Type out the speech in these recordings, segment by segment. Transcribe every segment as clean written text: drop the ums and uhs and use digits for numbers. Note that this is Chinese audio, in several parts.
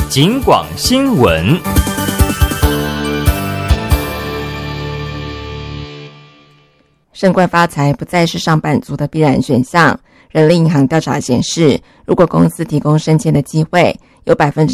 警广新闻。 升官发财不再是上班族的必然选项。人力银行调查显示，如果公司提供升迁的机会，有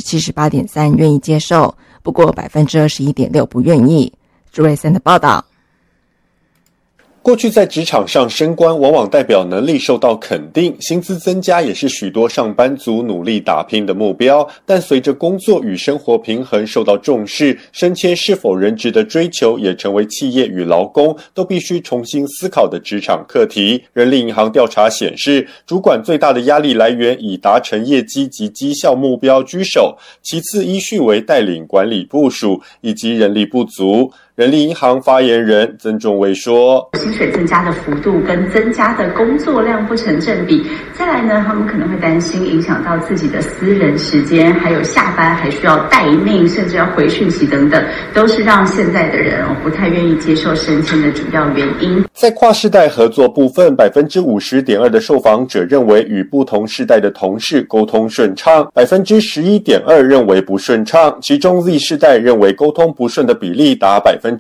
78.3% 愿意接受，不过 21.6% 不愿意。朱瑞森的报道。 过去在职场上升官往往代表能力受到肯定，薪资增加也是许多上班族努力打拼的目标，但随着工作与生活平衡受到重视，升迁是否人质的追求也成为企业与劳工都必须重新思考的职场课题。人力银行调查显示，主管最大的压力来源以达成业绩及绩效目标居首，其次依序为带领管理部属以及人力不足。人力银行发言人曾仲威说， 薪水增加的幅度跟增加的工作量不成正比，再来呢，他们可能会担心影响到自己的私人时间，还有下班还需要待命，甚至要回讯息等等，都是让现在的人不太愿意接受升迁的主要原因。 在跨世代合作部分， 50.2% 的受访者认为与不同世代的同事沟通顺畅， 11.2% 认为不顺畅，其中 Z 世代认为沟通不顺的比例达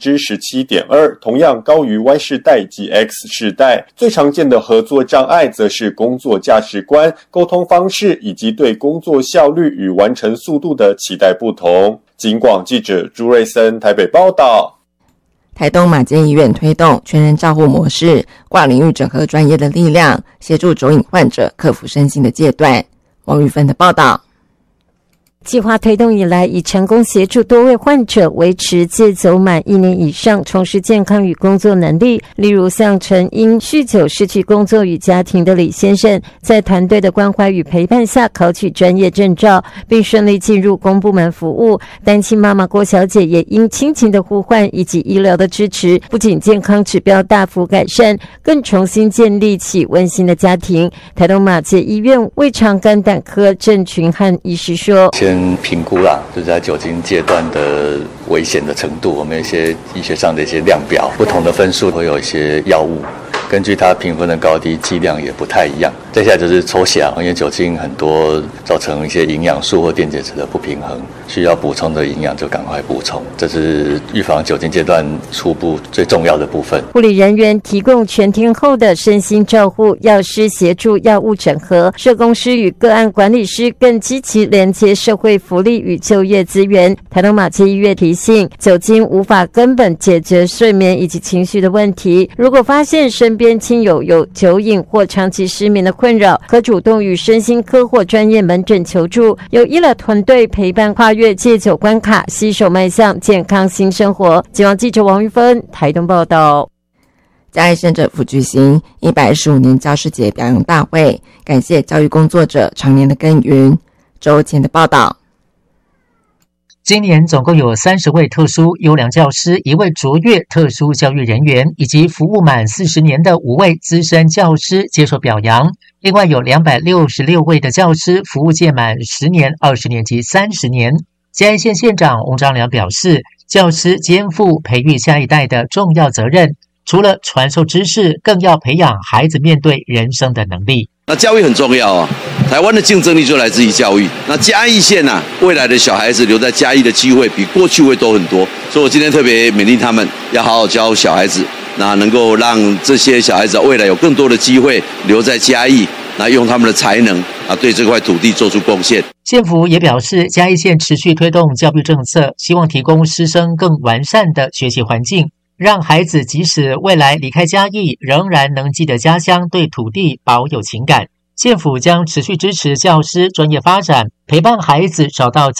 17.2%， 同样高于 Y 世代及 X 世代。最常见的合作障碍则是工作价值观、沟通方式以及对工作效率与完成速度的期待不同。警广记者朱瑞森台北报道。 台东马偕医院推动全人照护模式，跨领域整合专业的力量，协助肘瘾患者克服身心的戒断。王玉芬的报道。 计划推动以来，已成功协助多位患者维持戒走满1年以上，重拾健康与工作能力。例如像曾因酗酒失去工作与家庭的李先生，在团队的关怀与陪伴下考取专业证照，并顺利进入公部门服务。单亲妈妈郭小姐也因亲情的呼唤以及医疗的支持，不仅健康指标大幅改善，更重新建立起温馨的家庭。台东马偕医院胃肠肝胆科郑群汉医师说， 先评估啦，就是在酒精阶段的危险的程度，我们有一些医学上的一些量表，不同的分数会有一些药物，根据它评分的高低，剂量也不太一样。接下来就是抽血，因为酒精很多造成一些营养素或电解质的不平衡，需要补充的营养就赶快补充，这是预防酒精阶段初步最重要的部分。 护理人员提供全天候的身心照护，药师协助药物整合，社工师与个案管理师更积极连接社会福利与就业资源。台东马偕医院提醒，酒精无法根本解决睡眠以及情绪的问题，如果发现身边亲友有酒瘾或长期失眠的困扰，可主动与身心科或专业门诊求助，由医疗团队陪伴跨越戒酒关卡，携手迈向健康新生活。警广记者王玉芬台东报道。 嘉义县政府举行125年教师节表扬大会，感谢教育工作者常年的耕耘。周前的报道。 今年总共有30位特殊优良教师，1位卓越特殊教育人员，以及服务满40年的5位资深教师接受表扬。另外有266位的教师服务届满10年、20年及30年。嘉义县县长翁章良表示，教师肩负培育下一代的重要责任，除了传授知识，更要培养孩子面对人生的能力。 那教育很重要啊，台湾的竞争力就来自于教育。那嘉义县未来的小孩子留在嘉义的机会比过去会多很多，所以我今天特别勉励他们要好好教小孩子，那能够让这些小孩子未来有更多的机会留在嘉义，那用他们的才能对这块土地做出贡献。 县府也表示，嘉义县持续推动教育政策，希望提供师生更完善的学习环境，让孩子即使未来离开嘉义，仍然能记得家乡，对土地保有情感。县府将持续支持教师专业发展，陪伴孩子找到